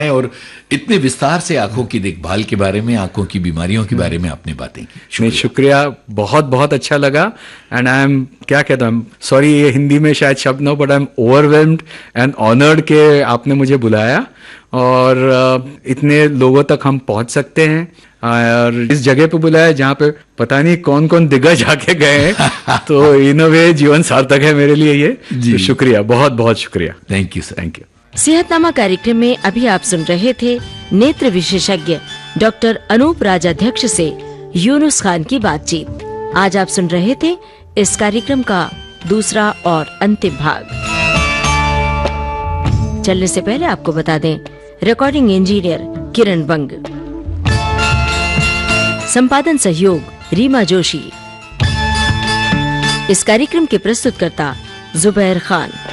और इतने विस्तार से आंखों की देखभाल के बारे में, आंखों की बीमारियों के बारे में आपने बातें की। शुक्रिया, बहुत बहुत अच्छा लगा। एंड आई एम, क्या कहता हूँ, सॉरी ये हिंदी में शायद शब्द ना हो, but I am overwhelmed and honoured के आपने मुझे बुलाया और इतने लोगों तक हम पहुंच सकते हैं और इस जगह पे बुलाया जहाँ पे पता नहीं कौन कौन दिग्गज आके गए हैं। तो इन अ वे जीवन सार्थक है मेरे लिए ये। तो शुक्रिया, बहुत बहुत शुक्रिया। Thank you sir. Thank you. सेहतनामा कार्यक्रम में अभी आप सुन रहे थे नेत्र विशेषज्ञ डॉक्टर अनूप राजाध्यक्ष से यूनुस खान की बातचीत। आज आप सुन रहे थे इस कार्यक्रम का दूसरा और अंतिम भाग। चलने से पहले आपको बता दें, रिकॉर्डिंग इंजीनियर किरण बंग, संपादन सहयोग रीमा जोशी, इस कार्यक्रम के प्रस्तुतकर्ता जुबैर खान।